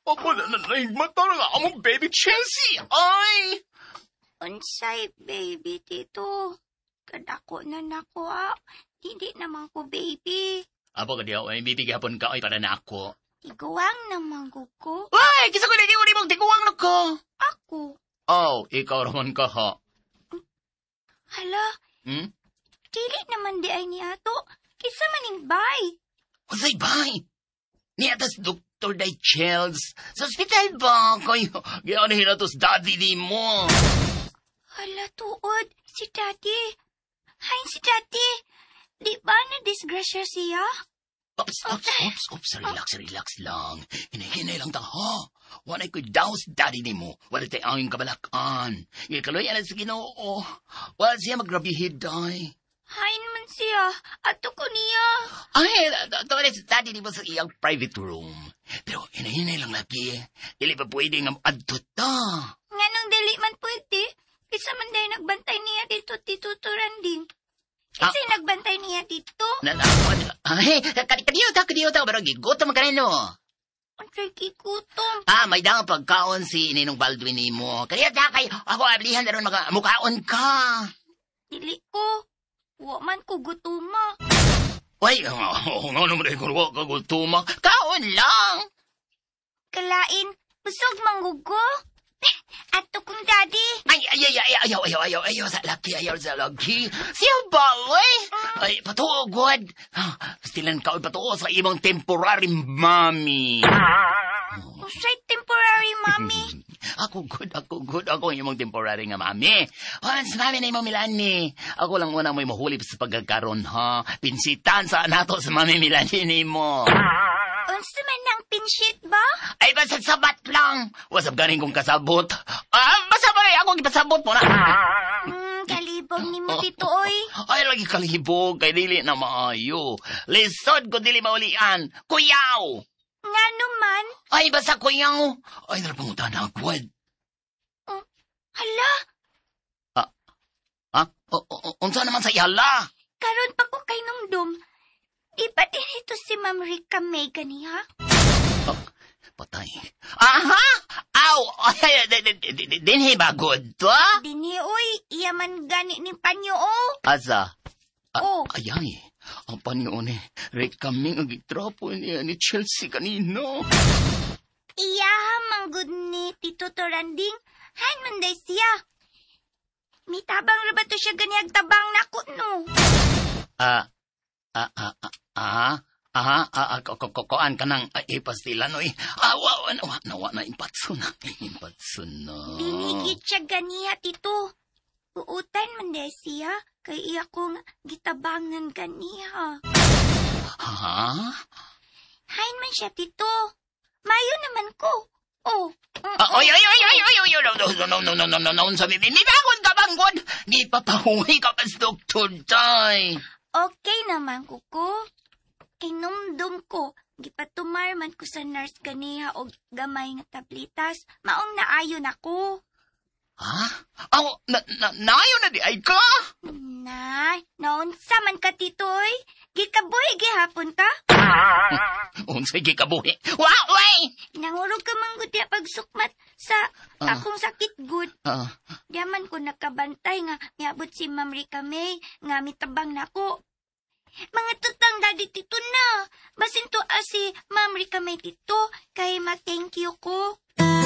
Ako na mata nga among baby Chelsea. Ay! Unsay baby tito. Kadako na nako Hindi naman ko baby. Apo ka diyaw, ay bibigyan ka ay para na ako. Tiguang naman ko. Ay! Kisa ko na di mong tiguang na ko. Ako. Oh, ikaw raman ka ha. Hala, dili naman di ay ni ato. Kisa maning bay. Unsay bay? Ni atas Dr. Day Chels. Sa ospital ba kayo? Gano'n hinatos daddy di mo. Hala, tuod. Si daddy. Hay, si daddy. Di ba na-disgrasya siya? Oops. Relax lang. Hinahinay lang ta, ha? Wanay ko'y daw si daddy ni mo. Wala tayo ang kabalakan. Ikaloy yan sa Ginoo. Wala siya magrabihid, ay. Hay naman siya. Ato ko niya. Ay, tawala si daddy ni mo sa iyang private room. Pero hinahinay lang lagi. Dili pa pwede nga adto ta. Nga nung dili man pwede. Kisa man dahil nagbantay niya dito, Tito Turanding. Kasi nagbantay niya dito. Ay, kadiyo ta, pero gigutom ka rin, no? Unsay kikutom. May daw pagkaon si Ninong Baldwin ni mo. Kadiyo ta kay, ako ablihan na rin mukhaon ka. Dili ko. Wa man ko gutuma. Ay, nga naman ay kung wak ka gutuma. Kaon lang. Kalain, busog manggugo. Ato kong daddy. Ayaw sa laki. Siya ba, oy? Ay, patuogod. Stilan ka, patuo sa ibang temporary mommy. Usay temporary mommy. Ako good. Ako yung temporary nga mami. Once mami na yung Milani. Ako lang muna mo'y mahulip sa pagkakaroon, ha? Pinsitan sa nato sa mami Milani ni mo. Unsa man ang pinshit ba? Ay, basta sabat lang. Wasap ganing kong kasabot. Basta ba rin ako ipasabot mo na. Kalibong ni mo dito, oy. Ay, lagi kalibog. Kay dili na maayo. Lisod ko dili maulian. Kuyaw! Nga naman? Ay, basta kuyaw. Ay, nalapangutan na agwad. Hala? Unsa naman sa ihala? Karon pa ko kay Nungdom. Di ba din ito si Ma'am Rika May ganiha? Patay. Aha! Aw! Dinhi ba good to? Dinhi, oy. Iyaman gani ni panyo, oh. Asa? Ayay. Ang panyo ni Rika May ang gitrapo niya ni Chelsea kanino. Iyaha manggod ni Tito Toranding. Han manday siya. Mitabang ra ba to siya ganiyag tabang nako, no? Koan ka nang ipastilan, oy. Nawa na impatso na. Dinigit siya ganiha, Tito. Uutan man day siya, kay iya kong gitabangan ganiha. Ha? Hain man siya, Tito. Mayo naman ko. No. Sabi, binibangon ka bangon. Gipapahuhi ka pas doktor, tay. Okay naman, kuko. Kinumdum ko. Gipatumar man ko sa nurse ganiha og gamay nga tablitas. Maong naayon ako. Ha? Naayon na di ay ka? Naunsa man ka, Titoy? Gikabuhi gihapon ka? Unsay gikabuhi? Way! Nangurog ka manggod ya pagsukmat sa akong sakit good. Diyaman ko nakabantay nga miabot si Ma'am Rika May nga mitabang nako. Mga tutang daddy Tito na. Basin to si Ma'am Rika May Tito kay ma-thank you ko.